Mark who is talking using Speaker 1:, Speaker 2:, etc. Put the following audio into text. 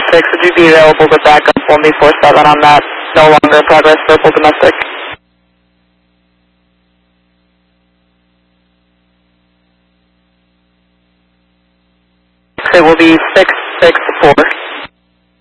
Speaker 1: 6, would you be available to back up 1B47 on that no longer progress purple domestic? It will be 664.